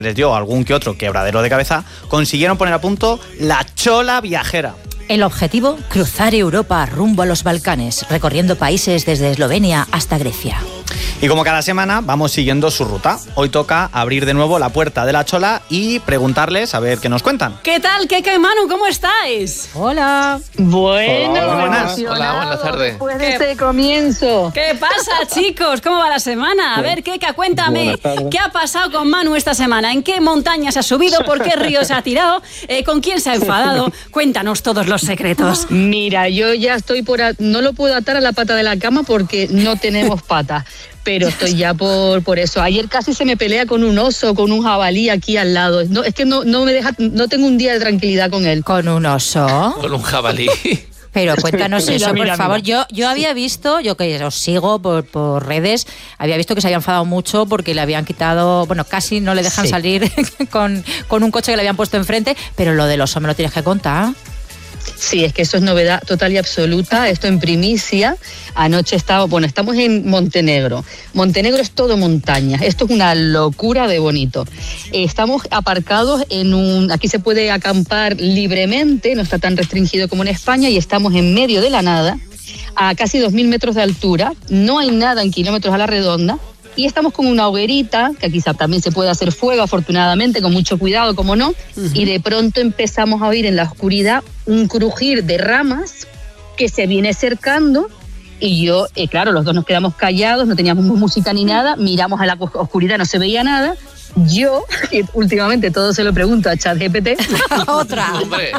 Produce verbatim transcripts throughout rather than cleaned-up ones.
les dio algún que otro quebradero de cabeza, consiguieron poner a punto la chola viajera. El objetivo, cruzar Europa rumbo a los Balcanes, recorriendo países desde Eslovenia hasta Grecia. Y como cada semana vamos siguiendo su ruta. Hoy toca abrir de nuevo la puerta de la chola y preguntarles a ver qué nos cuentan. ¿Qué tal, Keka y Manu? ¿Cómo estáis? Hola. Bueno, Hola, buenas. Hola, buenas tardes. Después de este comienzo. ¿Qué pasa, chicos? ¿Cómo va la semana? A ver, Keka, cuéntame, ¿qué ha pasado con Manu esta semana? ¿En qué montaña se ha subido? ¿Por qué río se ha tirado? Eh, ¿Con quién se ha enfadado? Cuéntanos todos los secretos. Mira, yo ya estoy por... A... No lo puedo atar a la pata de la cama porque no tenemos pata. Pero estoy ya por, por eso. Ayer casi se me pelea con un oso, con un jabalí aquí al lado. No, es que no, no me deja, no tengo un día de tranquilidad con él. ¿Con un oso? Con un jabalí. Pero cuéntanos Mira, eso, mira, por favor. mira. Yo yo había visto, yo que os sigo por, por redes, había visto que se había enfadado mucho porque le habían quitado, bueno, casi no le dejan Sí. salir con, con un coche que le habían puesto enfrente, pero lo del oso me lo tienes que contar. Sí, es que eso es novedad total y absoluta, esto en primicia. Anoche estaba, bueno, estamos en Montenegro. Montenegro es todo montaña, esto es una locura de bonito. Estamos aparcados en un, aquí se puede acampar libremente, no está tan restringido como en España, y estamos en medio de la nada, a casi dos mil metros de altura, no hay nada en kilómetros a la redonda. Y estamos con una hoguerita, que quizá también se puede hacer fuego, afortunadamente, con mucho cuidado, como no. Uh-huh. Y de pronto empezamos a oír en la oscuridad un crujir de ramas que se viene acercando. Y yo, eh, claro, los dos nos quedamos callados, no teníamos música ni nada, miramos a la oscuridad, no se veía nada. Yo, que últimamente todo se lo pregunto a ChatGPT. Otra. Hombre.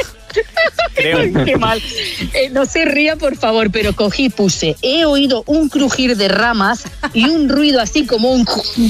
Creo. Qué mal. Eh, no se ría, por favor, pero cogí, puse, he oído un crujir de ramas y un ruido así como un...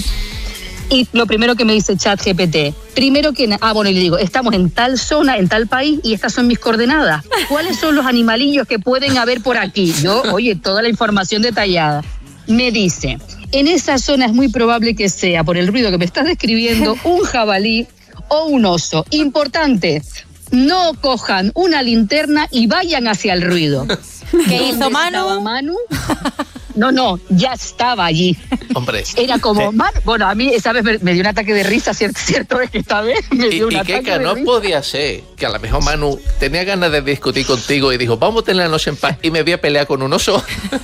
Y lo primero que me dice ChatGPT, primero que... Ah, bueno, y le digo, estamos en tal zona, en tal país, y estas son mis coordenadas. ¿Cuáles son los animalillos que pueden haber por aquí? Yo, oye, toda la información detallada. Me dice, en esa zona es muy probable que sea, por el ruido que me estás describiendo, un jabalí o un oso. Importante, no cojan una linterna y vayan hacia el ruido. ¿Qué hizo Manu? Manu? No, no, ya estaba allí. Hombre. Era como, Sí. Manu. Bueno, a mí esa vez me, me dio un ataque de risa, cierto, cierto es que esta vez me Y, dio un y ataque Keka, de no risa. podía ser que a lo mejor Manu tenía ganas de discutir contigo y dijo, vamos a tener la noche en paz y me voy a pelear con un oso.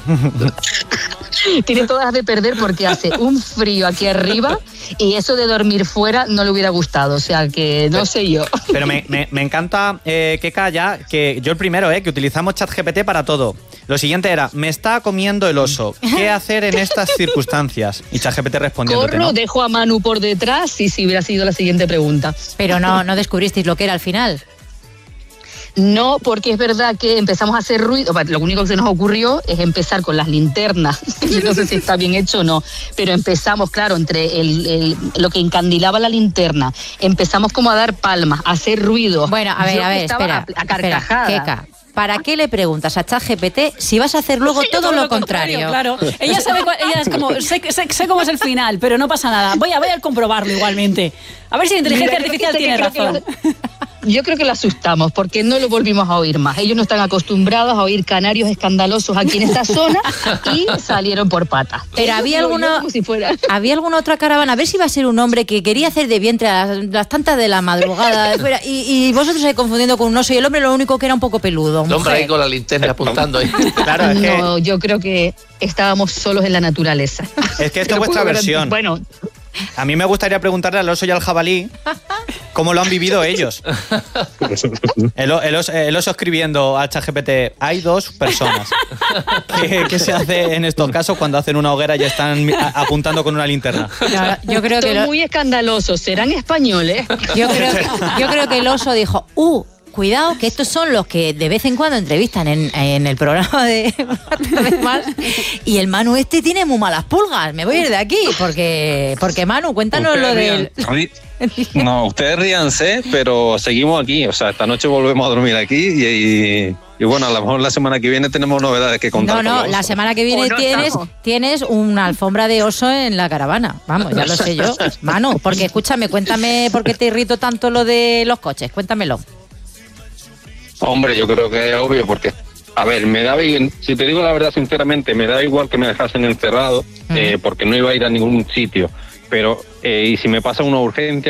Tiene todas de perder porque hace un frío aquí arriba y eso de dormir fuera no le hubiera gustado, o sea que no sé yo. Pero me, me, me encanta, eh, Keka, ya, que yo el primero, eh, que utilizamos ChatGPT para todo. Lo siguiente era, me está comiendo el oso. ¿Qué hacer en estas circunstancias? Y ChatGPT respondiéndote, Corro, ¿no? dejo a Manu por detrás y si hubiera sido la siguiente pregunta. Pero no, no descubristeis lo que era al final. No, porque es verdad que empezamos a hacer ruido. Lo único que se nos ocurrió es empezar con las linternas. Yo no sé si está bien hecho o no, pero empezamos, claro, entre el, el, lo que encandilaba la linterna, empezamos como a dar palmas, a hacer ruido. Bueno, a ver, Yo a ver, estaba espera. A, a carcajada. Espera, Keka, ¿para qué le preguntas a ChatGPT si vas a hacer luego todo, todo lo contrario? Claro, ella sabe, cuál, ella es como, sé, sé, sé cómo es el final, pero no pasa nada. Voy a, voy a comprobarlo igualmente. A ver si la inteligencia Mira, artificial que tiene creo que razón. lo- Yo creo que lo asustamos porque no lo volvimos a oír más. Ellos no están acostumbrados a oír canarios escandalosos aquí en esta zona y salieron por pata. Pero había Digo yo alguna, como si fuera... había alguna otra caravana, a ver si iba a ser un hombre que quería hacer de vientre a las, las tantas de la madrugada fuera, y, y vosotros ahí confundiendo con un oso y el hombre lo único que era un poco peludo. El hombre mujer. ahí con la linterna apuntando ahí. Claro, es que, No, yo creo que estábamos solos en la naturaleza. es que esto Te es lo vuestra puedo versión. garanti- Bueno, A mí me gustaría preguntarle al oso y al jabalí cómo lo han vivido ellos. El, o- el oso, el oso escribiendo a ChatGPT, hay dos personas. ¿Qué, qué se hace en estos casos cuando hacen una hoguera y están a- apuntando con una linterna? No, yo creo que son lo- muy escandalosos. ¿Serán españoles? yo creo, yo creo que el oso dijo, uh, cuidado, que estos son los que de vez en cuando entrevistan en, en el programa de Mal, y el Manu este tiene muy malas pulgas, me voy a ir de aquí, porque, porque Manu, cuéntanos lo del... rían- No, ustedes ríanse, pero seguimos aquí. O sea, esta noche volvemos a dormir aquí y, y, y bueno, a lo mejor la semana que viene tenemos novedades que contar. No, no, con los la osos. semana que viene O no tienes, estamos. tienes una alfombra de oso en la caravana. Vamos, ya lo sé yo. Manu, porque escúchame, cuéntame por qué te irrito tanto lo de los coches, cuéntamelo. Hombre, yo creo que es obvio porque, a ver, me da bien, si te digo la verdad sinceramente, me da igual que me dejasen encerrado, eh, porque no iba a ir a ningún sitio. Pero, eh, y si me pasa una urgencia,